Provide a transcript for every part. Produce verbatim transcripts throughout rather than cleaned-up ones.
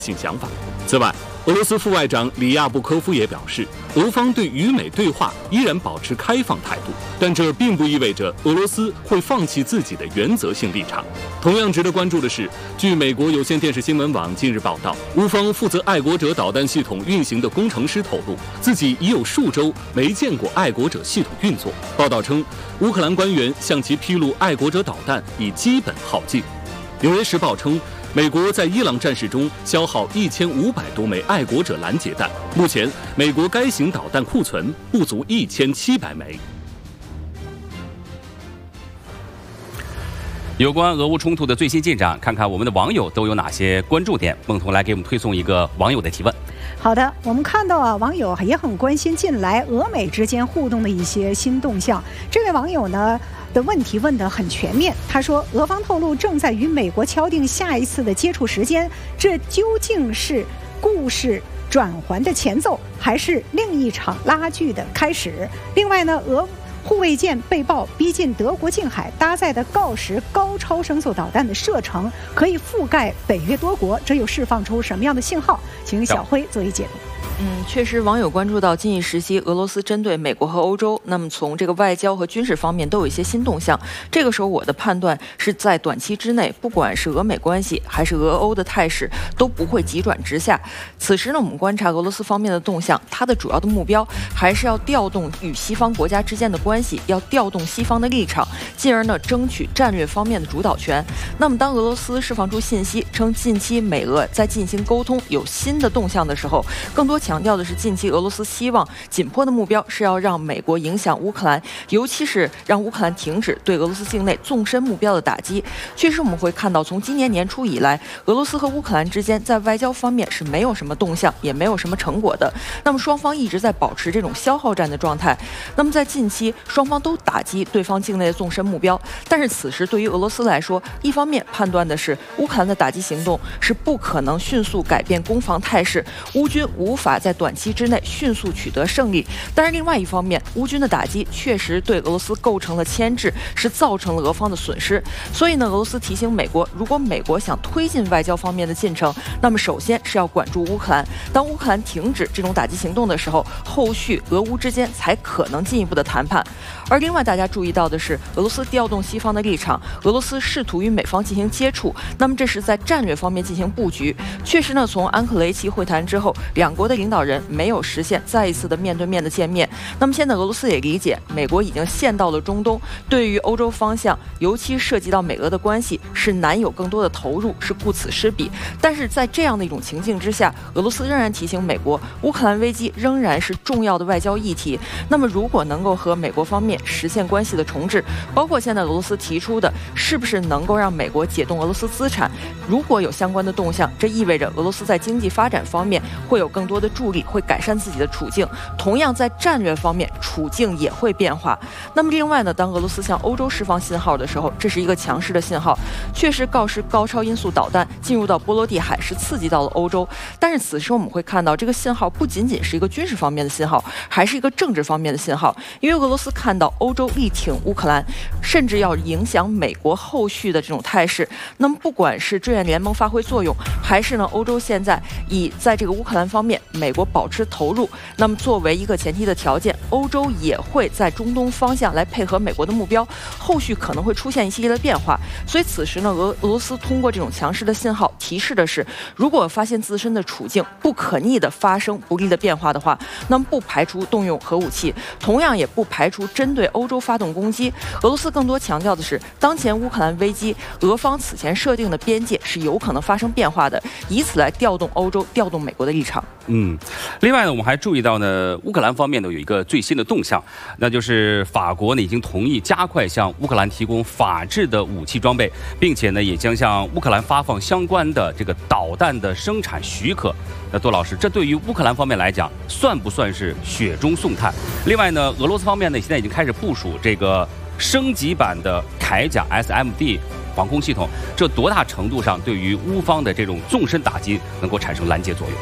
性想法。此外，俄罗斯副外长里亚布科夫也表示，俄方对与美对话依然保持开放态度，但这并不意味着俄罗斯会放弃自己的原则性立场。同样值得关注的是，据美国有线电视新闻网近日报道，乌方负责爱国者导弹系统运行的工程师透露，自己已有数周没见过爱国者系统运作。报道称，乌克兰官员向其披露爱国者导弹已基本耗尽。纽约时报称，美国在伊朗战事中消耗一千五百多枚爱国者拦截弹，目前美国该型导弹库存不足一千七百枚。 有关俄乌冲突的最新进展，看看我们的网友都有哪些关注点。孟彤来给我们推送一个网友的提问。 好的，我们看到啊，网友也很关心近来俄美之间互动的一些新动向。这位网友呢的问题问得很全面，他说，俄方透露正在与美国敲定下一次的接触时间，这究竟是故事转环的前奏，还是另一场拉锯的开始？另外呢，俄护卫舰被曝逼近德国近海，搭载的锆石高超声速导弹的射程可以覆盖北约多国，这又释放出什么样的信号？请小辉做一解读。 嗯，确实，网友关注到近一时期俄罗斯针对美国和欧洲，那么从这个外交和军事方面都有一些新动向。这个时候，我的判断是在短期之内，不管是俄美关系还是俄欧的态势，都不会急转直下。此时呢，我们观察俄罗斯方面的动向，它的主要的目标还是要调动与西方国家之间的关系，要调动西方的立场，进而呢争取战略方面的主导权。那么，当俄罗斯释放出信息称近期美俄在进行沟通有新的动向的时候，更多强调的是，近期俄罗斯希望紧迫的目标是要让美国影响乌克兰，尤其是让乌克兰停止对俄罗斯境内纵深目标的打击。确实，我们会看到，从今年年初以来，俄罗斯和乌克兰之间在外交方面是没有什么动向，也没有什么成果的。那么双方一直在保持这种消耗战的状态。那么在近期，双方都打击对方境内的纵深目标，但是此时对于俄罗斯来说，一方面判断的是乌克兰的打击行动是不可能迅速改变攻防态势，乌军无法在短期之内迅速取得胜利。但是另外一方面，乌军的打击确实对俄罗斯构成了牵制，是造成了俄方的损失。所以呢，俄罗斯提醒美国，如果美国想推进外交方面的进程，那么首先是要管住乌克兰。当乌克兰停止这种打击行动的时候，后续俄乌之间才可能进一步的谈判。而另外大家注意到的是，俄罗斯调动西方的立场，俄罗斯试图与美方进行接触，那么这是在战略方面进行布局。确实呢，从安克雷奇会谈之后，两国的领导人没有实现再一次的面对面的见面。那么现在俄罗斯也理解，美国已经陷到了中东，对于欧洲方向，尤其涉及到美俄的关系，是难有更多的投入，是顾此失彼。但是在这样的一种情境之下，俄罗斯仍然提醒美国，乌克兰危机仍然是重要的外交议题。那么如果能够和美国方面实现关系的重置，包括现在俄罗斯提出的，是不是能够让美国解冻俄罗斯资产，如果有相关的动向，这意味着俄罗斯在经济发展方面会有更多的助力，会改善自己的处境。同样在战略方面，处境也会变化。那么另外呢，当俄罗斯向欧洲释放信号的时候，这是一个强势的信号，确实锆石高超音速导弹进入到波罗的海，是刺激到了欧洲。但是此时我们会看到，这个信号不仅仅是一个军事方面的信号，还是一个政治方面的信号。因为俄罗斯看到欧洲力挺乌克兰，甚至要影响美国后续的这种态势。那么不管是志愿联盟发挥作用，还是呢欧洲现在以在这个乌克兰方面美国保持投入，那么作为一个前提的条件，欧洲也会在中东方向来配合美国的目标，后续可能会出现一系列的变化。所以此时呢，俄俄罗斯通过这种强势的信号提示的是，如果发现自身的处境不可逆的发生不利的变化的话，那么不排除动用核武器，同样也不排除针对欧洲发动攻击。俄罗斯更多强调的是，当前乌克兰危机，俄方此前设定的边界是有可能发生变化的，以此来调动欧洲、调动美国的立场。 嗯，另外呢，我们还注意到呢，乌克兰方面呢有一个最新的动向，那就是法国呢已经同意加快向乌克兰提供法制的武器装备，并且呢也将向乌克兰发放相关的这个导弹的生产许可。那杜老师，这对于乌克兰方面来讲，算不算是雪中送炭？另外呢，俄罗斯方面呢现在已经开始部署这个升级版的铠甲 S M D 防空系统，这多大程度上对于乌方的这种纵深打击能够产生拦截作用？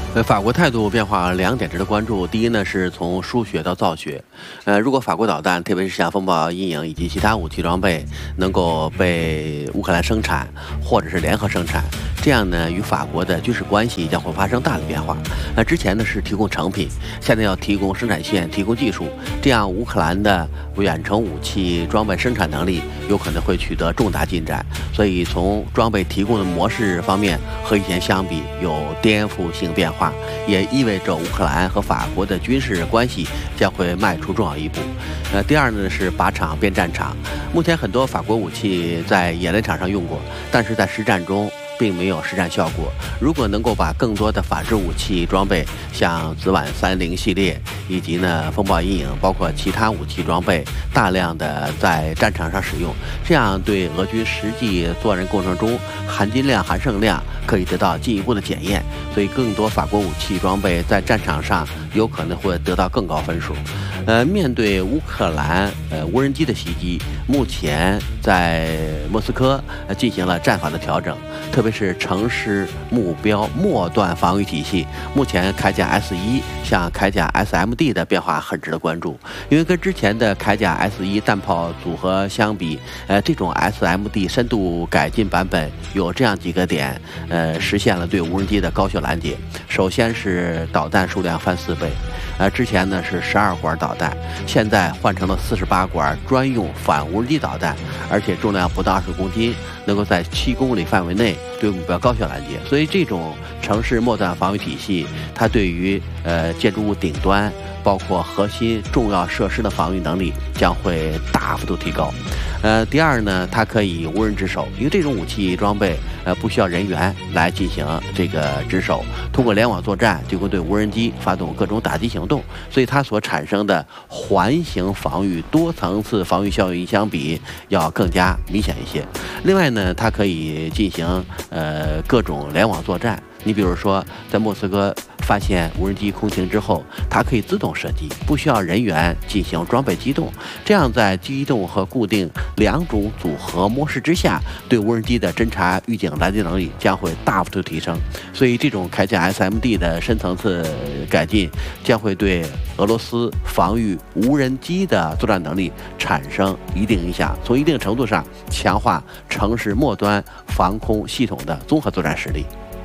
呃，法国态度变化两点值得关注。第一呢，是从输血到造血。呃，如果法国导弹，特别是像风暴阴影以及其他武器装备，能够被乌克兰生产，或者是联合生产，这样呢，与法国的军事关系将会发生大的变化。那、呃、之前呢是提供成品，现在要提供生产线、提供技术，这样乌克兰的远程武器装备生产能力有可能会取得重大进展。所以从装备提供的模式方面和以前相比有颠覆性变化。也意味着乌克兰和法国的军事关系将会迈出重要一步。呃，第二呢是靶场变战场。目前很多法国武器在演练场上用过，但是在实战中并没有实战效果。如果能够把更多的法制武器装备，像紫菀三零系列以及呢风暴阴影，包括其他武器装备，大量的在战场上使用，这样对俄军实际作战过程中含金量、含胜量可以得到进一步的检验。所以，更多法国武器装备在战场上有可能会得到更高分数。呃，面对乌克兰呃无人机的袭击，目前在莫斯科呃进行了战法的调整，特别是城市目标末段防御体系。目前铠甲 S 一向铠甲 S M D 的变化很值得关注，因为跟之前的铠甲 S 一弹炮组合相比，呃，这种 S M D 深度改进版本有这样几个点，呃，实现了对无人机的高效拦截。首先是导弹数量翻四倍，呃，之前呢是十二管导弹，现在换成了四十八管专用反无人机导弹，而且重量不到二十公斤，能够在七公里范围内对目标高效拦截。所以这种城市末段防御体系，它对于呃建筑物顶端包括核心重要设施的防御能力将会大幅度提高。呃，第二呢，它可以无人值守，因为这种武器装备呃不需要人员来进行这个值守，通过联网作战就会对无人机发动各种打击行动，所以它所产生的环形防御、多层次防御效应相比要更加明显一些。另外呢，它可以进行呃各种联网作战。你比如说，在莫斯科发现无人机空停之后，它可以自动射击，不需要人员进行装备机动。这样在机动和固定两种组合模式之下，对无人机的侦察、预警、拦截能力将会大幅度提升。所以，这种铠甲 S M D 的深层次改进将会对俄罗斯防御无人机的作战能力产生一定影响，从一定程度上强化城市末端防空系统的综合作战实力。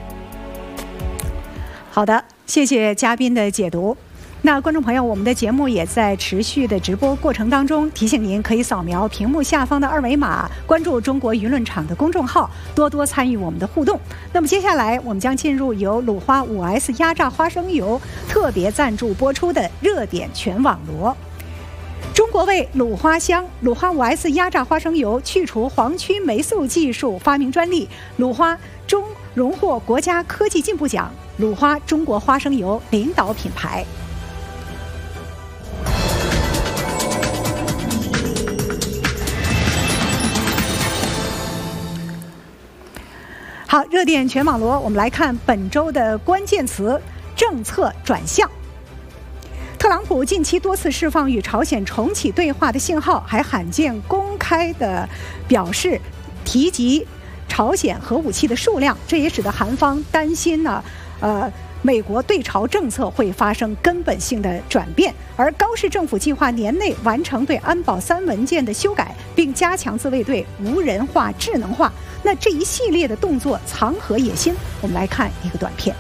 好的，谢谢嘉宾的解读。那观众朋友，我们的节目也在持续的直播过程当中，提醒您可以扫描屏幕下方的二维码，关注中国舆论场的公众号，多多参与我们的互动。那么接下来我们将进入由鲁花 五 S 压榨花生油特别赞助播出的热点全网罗。中国为鲁花香鲁花 五 S 压榨花生油去除黄曲霉素技术发明专利，鲁花中荣获国家科技进步奖，鲁花中国花生油领导品牌。好，热点全网罗，我们来看本周的关键词：政策转向。特朗普近期多次释放与朝鲜重启对话的信号，还罕见公开的表示提及朝鲜核武器的数量，这也使得韩方担心呢，呃，美国对朝政策会发生根本性的转变。而高市政府计划年内完成对安保三文件的修改，并加强自卫队无人化、智能化。那这一系列的动作藏何野心？我们来看一个短片。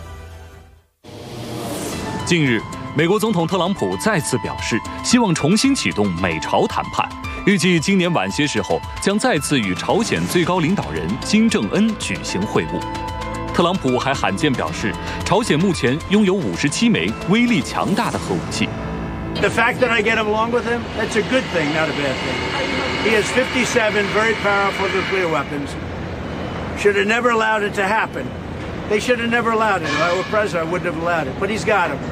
近日，美国总统特朗普再次表示，希望重新启动美朝谈判，预计今年晚些时候将再次与朝鲜最高领导人金正恩举行会晤。特朗普还罕见表示，朝鲜目前拥有五十七枚威力强大的核武器。 The fact that I get along with him, that's a good thing, not a bad thing. He has fifty-seven very powerful nuclear weapons. Should have never allowed it to happen. They should have never allowed it. If I were president, I wouldn't have allowed it. But he's got them.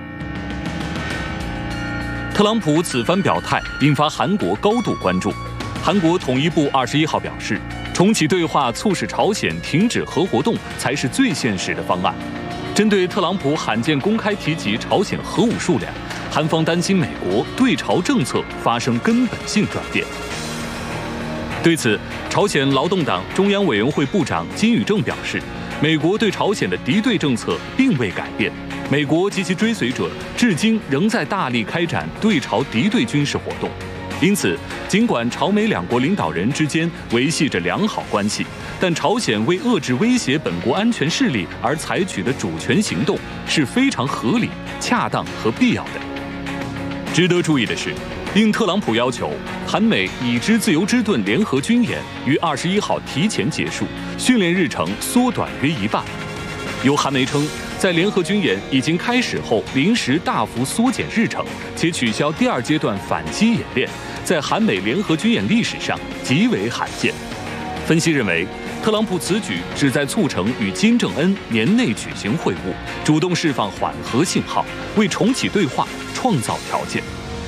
特朗普此番表态引发韩国高度关注。韩国统一部二十一号表示，重启对话，促使朝鲜停止核活动才是最现实的方案。针对特朗普罕见公开提及朝鲜核武数量，韩方担心美国对朝政策发生根本性转变。对此，朝鲜劳动党中央委员会部长金宇正表示， 美国对朝鲜的敌对政策并未改变，美国及其追随者至今仍在大力开展对朝敌对军事活动。因此，尽管朝美两国领导人之间维系着良好关系，但朝鲜为遏制威胁本国安全势力而采取的主权行动是非常合理、恰当和必要的。值得注意的是，应特朗普要求，韩美已知自由之盾联合军演于二十一号提前结束，训练日程缩短约一半。有韩媒称，在联合军演已经开始后，临时大幅缩减日程，且取消第二阶段反击演练，在韩美联合军演历史上极为罕见。分析认为，特朗普此举旨在促成与金正恩年内举行会晤，主动释放缓和信号，为重启对话创造条件。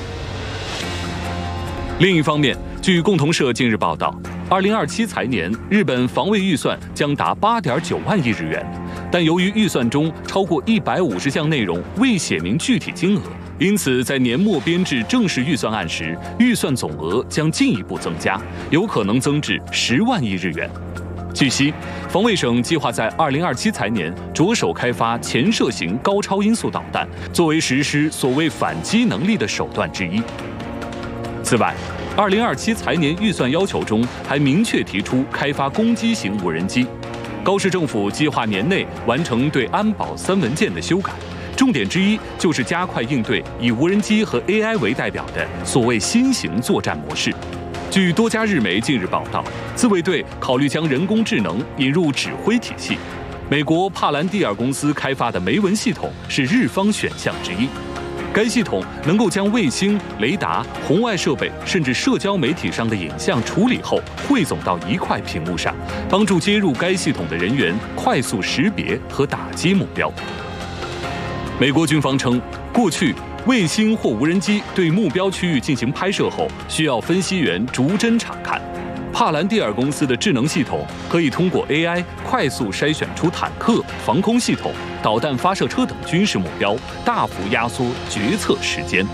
另一方面，据共同社近日报道，二零二七财年日本防卫预算将达八点九万亿日元，但由于预算中超过一百五十项内容未写明具体金额，因此在年末编制正式预算案时，预算总额将进一步增加，有可能增至十万亿日元。据悉，防卫省计划在二零二七财年着手开发潜射型高超音速导弹，作为实施所谓反击能力的手段之一。此外，二零二七财年预算要求中还明确提出开发攻击型无人机。高市政府计划年内完成对安保三文件的修改，重点之一就是加快应对以无人机和 A I 为代表的所谓新型作战模式。据多家日媒近日报道，自卫队考虑将人工智能引入指挥体系。美国帕兰蒂尔公司开发的梅文系统是日方选项之一。该系统能够将卫星、雷达、红外设备甚至社交媒体上的影像处理后汇总到一块屏幕上，帮助接入该系统的人员快速识别和打击目标。美国军方称，过去卫星或无人机对目标区域进行拍摄后，需要分析员逐帧查看。帕兰蒂尔公司的智能系统可以通过 A I 快速筛选出坦克、防空系统、导弹发射车等军事目标，大幅压缩决策时间。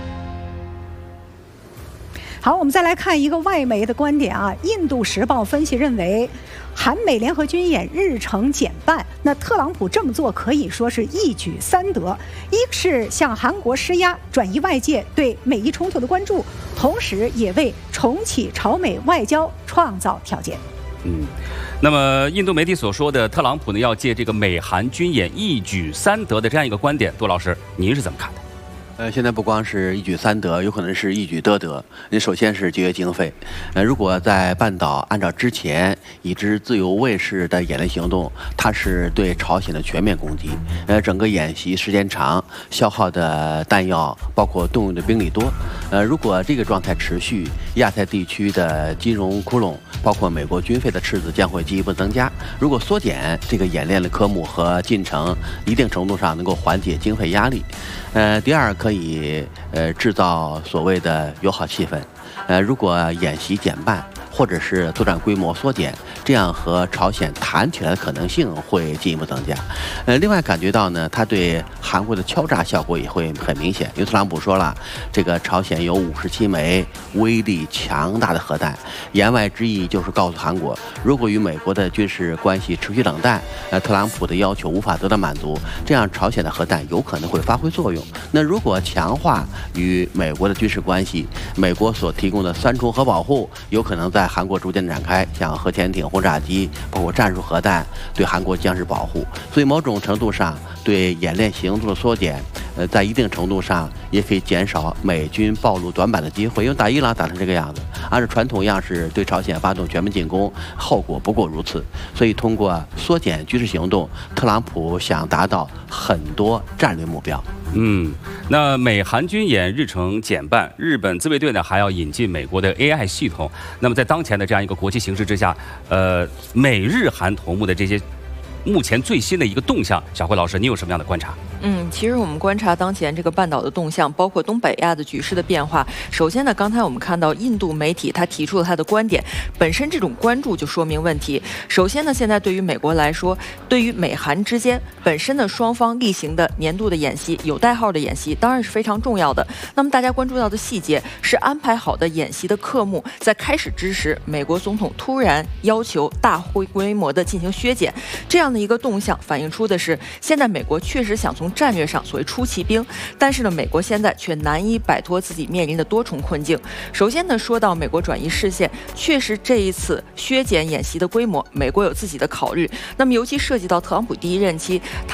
好，我们再来看一个外媒的观点啊。印度时报分析认为，韩美联合军演日程减半，那特朗普这么做可以说是一举三得：一是向韩国施压，转移外界对美伊冲突的关注，同时也为重启朝美外交创造条件。 嗯，那么印度媒体所说的特朗普呢，要借这个美韩军演一举三得的这样一个观点，杜老师您是怎么看的？ 呃，现在不光是一举三得，有可能是一举多得。你首先是节约经费，呃，如果在半岛按照之前已知自由卫士的演练行动，它是对朝鲜的全面攻击，呃，整个演习时间长，消耗的弹药包括动用的兵力多，呃，如果这个状态持续，亚太地区的金融窟窿，包括美国军费的赤字将会进一步增加。如果缩减这个演练的科目和进程，一定程度上能够缓解经费压力。呃，第二可以呃制造所谓的友好气氛，呃，如果演习减半或者是作战规模缩减，这样和朝鲜谈起来的可能性会进一步增加。呃，另外感觉到呢，它对韩国的敲诈效果也会很明显。因为特朗普说了，这个朝鲜有五十七枚威力强大的核弹，言外之意就是告诉韩国，如果与美国的军事关系持续冷淡，呃，特朗普的要求无法得到满足，这样朝鲜的核弹有可能会发挥作用。那如果强化与美国的军事关系，美国所提供的三重核保护有可能在韩国逐渐展开，像核潜艇、轰炸机，包括战术核弹，对韩国将是保护。所以某种程度上，对演练行动的缩减，呃，在一定程度上也可以减少美军暴露短板的机会。因为打伊朗打成这个样子，按照传统样式对朝鲜发动全面进攻，后果不过如此。所以通过缩减军事行动，特朗普想达到很多战略目标。 嗯，那美韩军演日程减半，日本自卫队呢还要引进美国的 A I 系统。那么在当前的这样一个国际形势之下，呃，美日韩同盟的这些目前最新的一个动向，小慧老师，你有什么样的观察？ 嗯，其实我们观察当前这个半岛的动向，包括东北亚的局势的变化。首先呢，刚才我们看到印度媒体他提出了他的观点，本身这种关注就说明问题。首先呢，现在对于美国来说，对于美韩之间本身的双方例行的年度的演习，有代号的演习，当然是非常重要的。那么大家关注到的细节是安排好的演习的科目，在开始之时，美国总统突然要求大规模的进行削减，这样的的一个动向，反映出的是现在美国确实想从战略上所谓出奇兵，但是呢，美国现在却难以摆脱自己面临的多重困境。首先呢，说到美国转移视线，确实这一次削减演习的规模，美国有自己的考虑。那么尤其涉及到特朗普第一任期，他